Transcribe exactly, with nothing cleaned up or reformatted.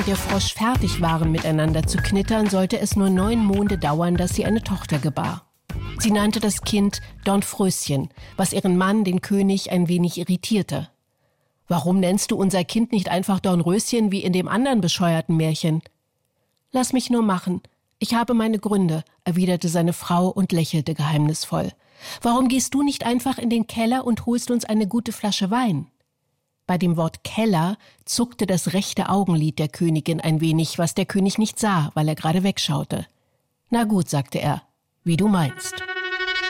der Frosch fertig waren, miteinander zu knittern, sollte es nur neun Monde dauern, dass sie eine Tochter gebar. Sie nannte das Kind Dornfröschen, was ihren Mann, den König, ein wenig irritierte. »Warum nennst du unser Kind nicht einfach Dornröschen wie in dem anderen bescheuerten Märchen?« »Lass mich nur machen. Ich habe meine Gründe«, erwiderte seine Frau und lächelte geheimnisvoll. »Warum gehst du nicht einfach in den Keller und holst uns eine gute Flasche Wein?« Bei dem Wort Keller zuckte das rechte Augenlid der Königin ein wenig, was der König nicht sah, weil er gerade wegschaute. »Na gut«, sagte er, »wie du meinst.«